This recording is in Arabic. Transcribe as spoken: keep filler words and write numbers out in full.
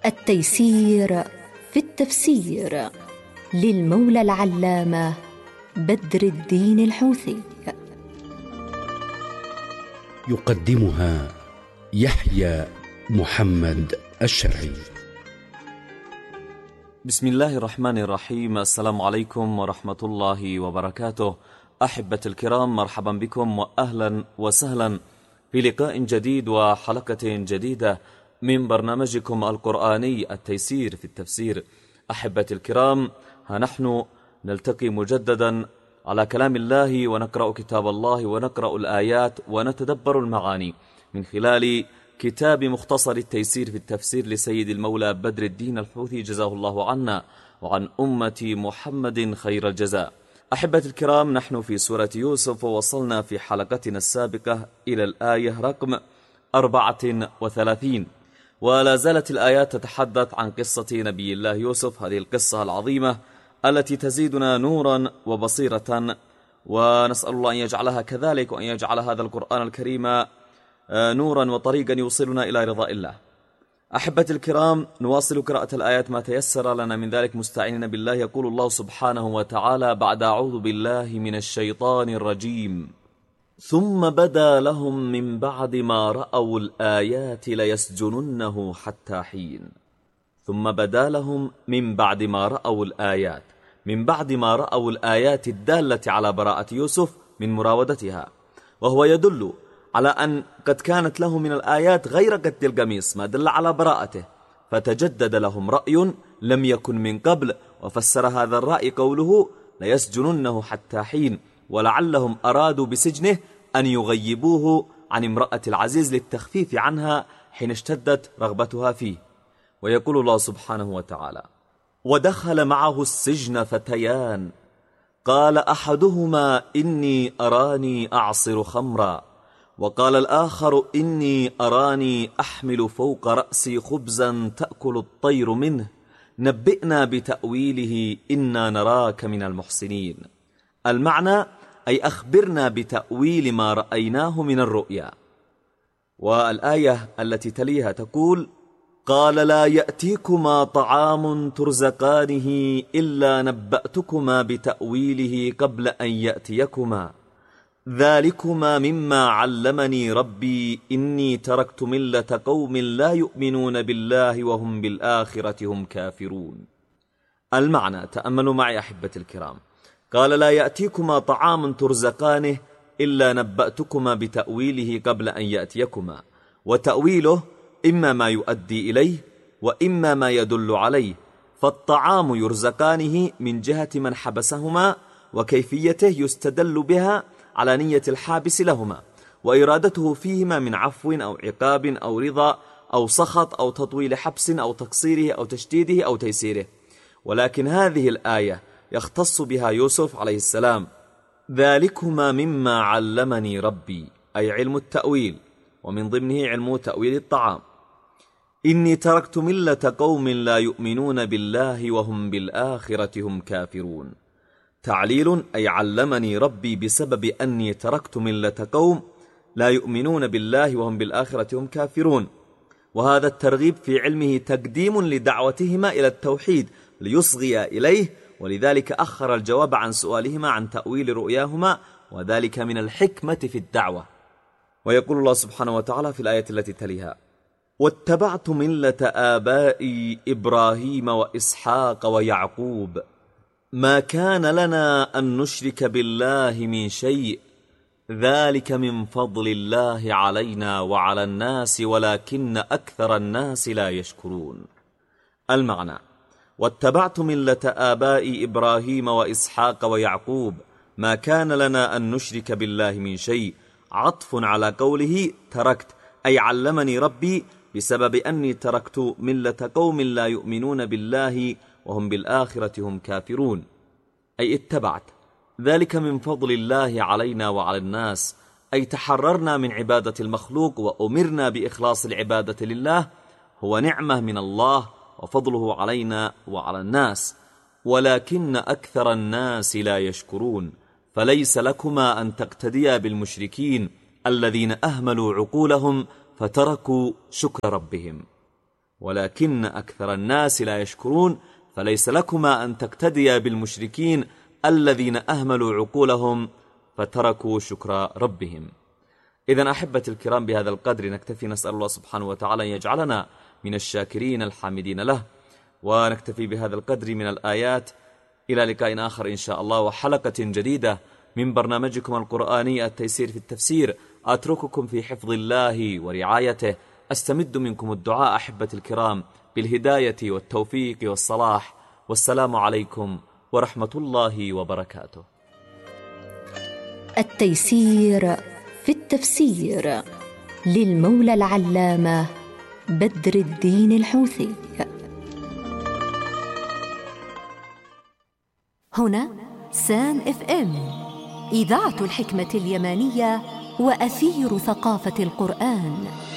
التيسير في التفسير للمولى العلامة بدر الدين الحوثي. يقدمها يحيى محمد الشرعي. بسم الله الرحمن الرحيم. السلام عليكم ورحمة الله وبركاته. أحبة الكرام، مرحبا بكم وأهلا وسهلا في لقاء جديد وحلقة جديدة من برنامجكم القرآني التيسير في التفسير. أحبة الكرام، ها نحن نلتقي مجددا على كلام الله ونقرأ كتاب الله ونقرأ الآيات ونتدبر المعاني من خلال كتاب مختصر التيسير في التفسير لسيد المولى بدر الدين الحوثي، جزاه الله عنا وعن أمة محمد خير الجزاء. أحبة الكرام، نحن في سورة يوسف ووصلنا في حلقتنا السابقة إلى الآية رقم أربعة وثلاثين، ولا زالت الآيات تتحدث عن قصة نبي الله يوسف، هذه القصة العظيمة التي تزيدنا نورا وبصيرة، ونسأل الله أن يجعلها كذلك، وأن يجعل هذا القرآن الكريم نورا وطريقا يوصلنا إلى رضاء الله. أحبة الكرام، نواصل قراءة الآيات ما تيسر لنا من ذلك مستعينين بالله. يقول الله سبحانه وتعالى بعد أعوذ بالله من الشيطان الرجيم: ثم بدا لهم من بعد ما رأوا الآيات ليسجننه حتى حين. ثم بدا لهم من بعد ما رأوا الآيات، من بعد ما رأوا الآيات الدالة على براءة يوسف من مراودتها، وهو يدل على أن قد كانت له من الآيات غير قد القميص ما دل على براءته، فتجدد لهم رأي لم يكن من قبل، وفسر هذا الرأي قوله ليسجننه حتى حين، ولعلهم أرادوا بسجنه أن يغيبوه عن امرأة العزيز للتخفيف عنها حين اشتدت رغبتها فيه. ويقول الله سبحانه وتعالى: ودخل معه السجن فتيان قال أحدهما إني أراني أعصر خمرا، وقال الآخر إني أراني أحمل فوق رأسي خبزا تأكل الطير منه، نبئنا بتأويله إنا نراك من المحسنين. المعنى أي أخبرنا بتأويل ما رأيناه من الرؤيا. والآية التي تليها تقول: قال لا يأتيكما طعام ترزقانه إلا نبأتكما بتأويله قبل أن يأتيكما، ذلكما مما علمني ربي إني تركت ملة قوم لا يؤمنون بالله وهم بالآخرة هم كافرون. المعنى، تأملوا معي أحبة الكرام، قال لا يأتيكما طعام ترزقانه إلا نبأتكما بتأويله قبل أن يأتيكما، وتأويله إما ما يؤدي إليه وإما ما يدل عليه، فالطعام يرزقانه من جهة من حبسهما وكيفيته يستدل بها على نية الحابس لهما وإرادته فيهما من عفو أو عقاب أو رضا أو سخط أو تطويل حبس أو تقصيره أو تشديده أو تيسيره. ولكن هذه الآية يختص بها يوسف عليه السلام: ذلكما مما علمني ربي، أي علم التأويل، ومن ضمنه علم تأويل الطعام. إني تركت ملة قوم لا يؤمنون بالله وهم بالآخرة هم كافرون. تعليل أي علمني ربي بسبب أني تركت ملة قوم لا يؤمنون بالله وهم بالآخرة هم كافرون، وهذا الترغيب في علمه تقديم لدعوتهما إلى التوحيد ليصغي إليه، ولذلك أخر الجواب عن سؤالهما عن تأويل رؤياهما، وذلك من الحكمة في الدعوة. ويقول الله سبحانه وتعالى في الآية التي تليها: واتبعت ملة آبائي إبراهيم وإسحاق ويعقوب ما كان لنا أن نشرك بالله من شيء ذلك من فضل الله علينا وعلى الناس ولكن أكثر الناس لا يشكرون. المعنى: واتبعت ملة آبائي إبراهيم وإسحاق ويعقوب ما كان لنا أن نشرك بالله من شيء، عطف على قوله تركت، أي علمني ربي بسبب أني تركت ملة قوم لا يؤمنون بالله وهم بالآخرة هم كافرون، أي اتبعت. ذلك من فضل الله علينا وعلى الناس، أي تحررنا من عبادة المخلوق وأمرنا بإخلاص العبادة لله، هو نعمة من الله وفضله علينا وعلى الناس، ولكن أكثر الناس لا يشكرون. فليس لكما أن تقتديا بالمشركين الذين أهملوا عقولهم فتركوا شكر ربهم. ولكن أكثر الناس لا يشكرون، فليس لكما أن تقتديا بالمشركين الذين أهملوا عقولهم فتركوا شكر ربهم. إذن أحبة الكرام، بهذا القدر نكتفي، نسأل الله سبحانه وتعالى أن يجعلنا من الشاكرين الحامدين له، ونكتفي بهذا القدر من الآيات. إلى لقاء آخر إن شاء الله، وحلقة جديدة من برنامجكم القرآني التيسير في التفسير. أترككم في حفظ الله ورعايته، أستمد منكم الدعاء أحبة الكرام بالهداية والتوفيق والصلاح، والسلام عليكم ورحمة الله وبركاته. التيسير في التفسير للمولى العلامة بدر الدين الحوثي. هنا سام اف ام، إذاعة الحكمة اليمانية وأثير ثقافة القرآن.